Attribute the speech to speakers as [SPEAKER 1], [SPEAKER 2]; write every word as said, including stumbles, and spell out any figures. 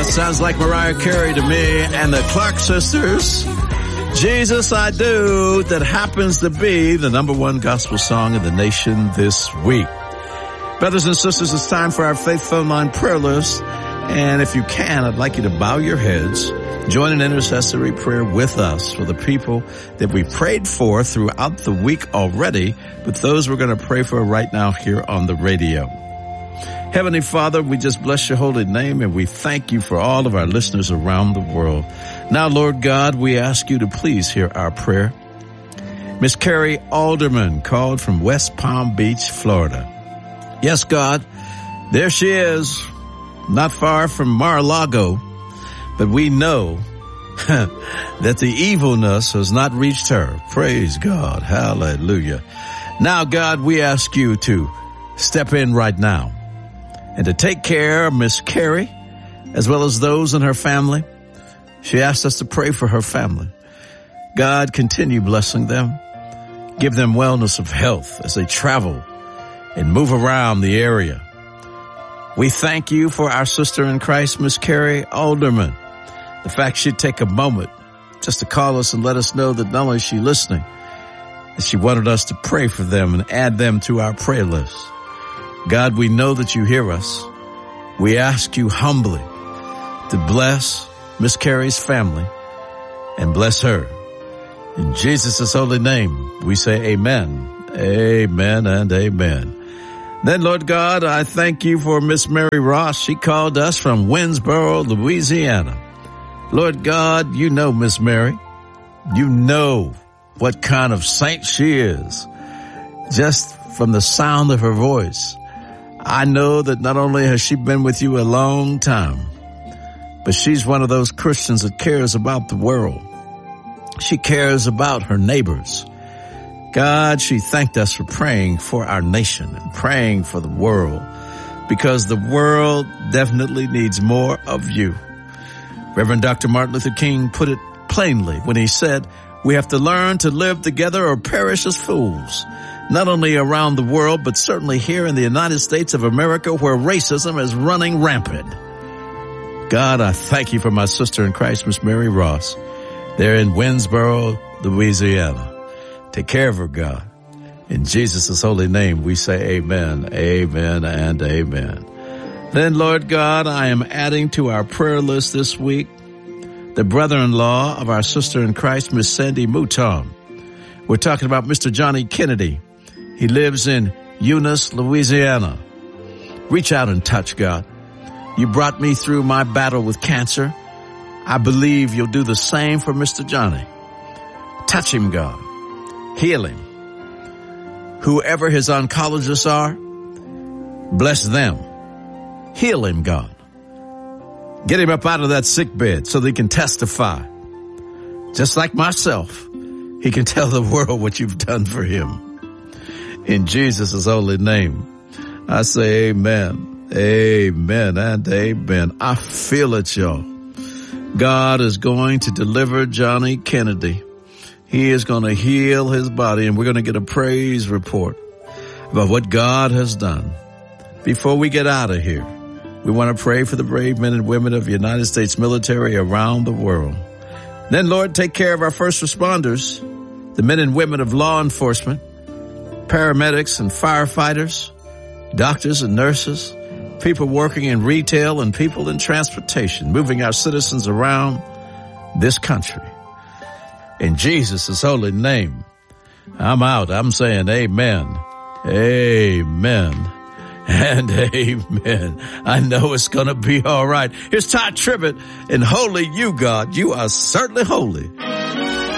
[SPEAKER 1] Sounds like Mariah Carey to me and the Clark sisters. Jesus I Do, that happens to be the number one gospel song in the nation this week. Brothers and sisters, it's time for our Faith Phone Line prayer list. And if you can, I'd like you to bow your heads, join an intercessory prayer with us for the people that we prayed for throughout the week already, but those we're going to pray for right now here on the radio. Heavenly Father, we just bless your holy name and we thank you for all of our listeners around the world. Now, Lord God, we ask you to please hear our prayer. Miss Carrie Alderman called from West Palm Beach, Florida. Yes, God, there she is, not far from Mar-a-Lago, but we know that the evilness has not reached her. Praise God. Hallelujah. Now, God, we ask you to step in right now and to take care of Miss Carrie as well as those in her family. She asked us to pray for her family. God, continue blessing them. Give them wellness of health as they travel and move around the area. We thank you for our sister in Christ, Miss Carrie Alderman. The fact she'd take a moment just to call us and let us know that not only is she listening, that she wanted us to pray for them and add them to our prayer list. God, we know that you hear us. We ask you humbly to bless Miss Carrie's family and bless her. In Jesus' holy name, we say amen, amen, and amen. Then, Lord God, I thank you for Miss Mary Ross. She called us from Winsboro, Louisiana. Lord God, you know Miss Mary. You know what kind of saint she is. Just from the sound of her voice, I know that not only has she been with you a long time, but she's one of those Christians that cares about the world. She cares about her neighbors. God, she thanked us for praying for our nation and praying for the world, because the world definitely needs more of you. Reverend Doctor Martin Luther King put it plainly when he said, we have to learn to live together or perish as fools, not only around the world, but certainly here in the United States of America, where racism is running rampant. God, I thank you for my sister in Christ, Miss Mary Ross. They're in Winsboro, Louisiana. Take care of her, God. In Jesus' holy name, we say amen, amen, and amen. Then, Lord God, I am adding to our prayer list this week the brother-in-law of our sister in Christ, Miss Sandy Mouton. We're talking about Mister Johnny Kennedy. He lives in Eunice, Louisiana. Reach out and touch, God. You brought me through my battle with cancer. I believe you'll do the same for Mister Johnny. Touch him, God. Heal him. Whoever his oncologists are, bless them. Heal him, God. Get him up out of that sick bed so that he can testify. Just like myself, he can tell the world what you've done for him. In Jesus' holy name, I say amen, amen, and amen. I feel it, y'all. God is going to deliver Johnny Kennedy. He is going to heal his body, and we're going to get a praise report about what God has done. Before we get out of here, we want to pray for the brave men and women of the United States military around the world. Then, Lord, take care of our first responders, the men and women of law enforcement, paramedics and firefighters, doctors and nurses, people working in retail and people in transportation, moving our citizens around this country. In Jesus' holy name, I'm out. I'm saying amen, amen, and amen. I know it's going to be all right. Here's Todd Tribbett and Holy You, God. You are certainly holy.